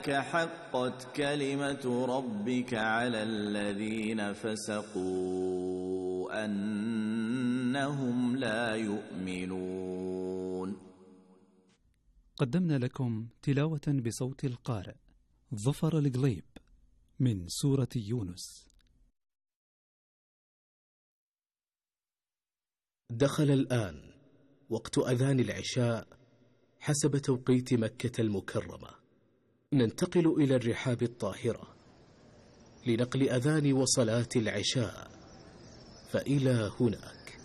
حقت كلمة ربك على الذين فسقوا أنهم لا يؤمنون. قدمنا لكم تلاوة بصوت القارئ ظفر القليب من سورة يونس. دخل الآن وقت أذان العشاء حسب توقيت مكة المكرمة. ننتقل إلى الرحاب الطاهرة لنقل أذان وصلاة العشاء، فإلى هناك.